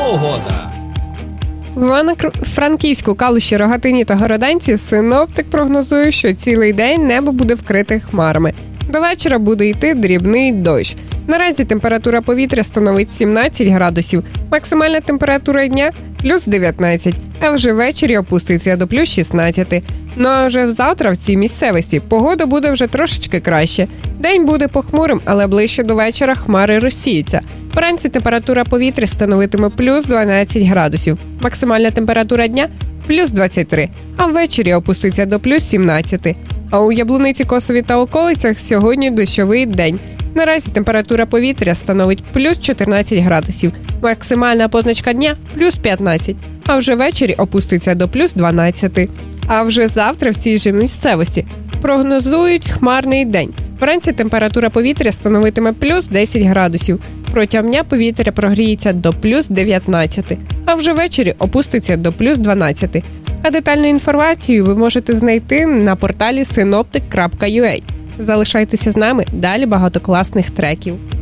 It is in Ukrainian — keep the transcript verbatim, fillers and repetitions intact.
Погода. В Івано-Франківську, Калуші, Рогатині та Городенці синоптик прогнозує, що цілий день небо буде вкрите хмарами. До вечора буде йти дрібний дощ. Наразі температура повітря становить сімнадцять градусів, максимальна температура дня – плюс дев'ятнадцять, а вже ввечері опуститься до плюс шістнадцять. Ну а вже завтра в цій місцевості погода буде вже трошечки краще. День буде похмурим, але ближче до вечора хмари розсіються. Вранці температура повітря становитиме плюс дванадцять градусів, максимальна температура дня – плюс двадцять три, а ввечері опуститься до плюс сімнадцять. А у Яблуниці, Косові та околицях сьогодні дощовий день. Наразі температура повітря становить плюс чотирнадцять градусів, максимальна позначка дня – плюс п'ятнадцять, а вже ввечері опуститься до плюс дванадцять. А вже завтра в цій же місцевості прогнозують хмарний день. Вранці температура повітря становитиме плюс десять градусів, протягом дня повітря прогріється до плюс дев'ятнадцять, а вже ввечері опуститься до плюс дванадцять. А детальну інформацію ви можете знайти на порталі синоптик крапка ю а. Залишайтеся з нами, далі багато класних треків.